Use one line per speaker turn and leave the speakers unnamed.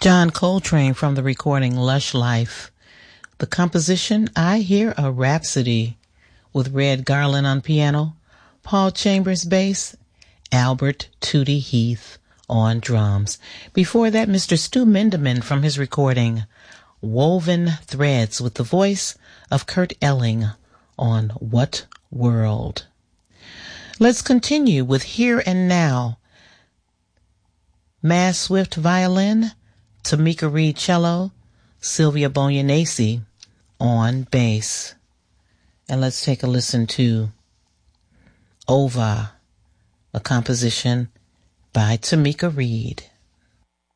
John Coltrane from the recording Lush Life. The composition I Hear a Rhapsody with Red Garland on piano, Paul Chambers bass, Albert Tootie Heath on drums. Before that, Mr. Stu Minderman from his recording Woven Threads with the voice of Kurt Elling on What World. Let's continue with Here and Now. Mass Swift violin, Tamika Reed cello, Sylvia Bonianesi on bass. And let's take a listen to Ova, a composition by Tamika Reed.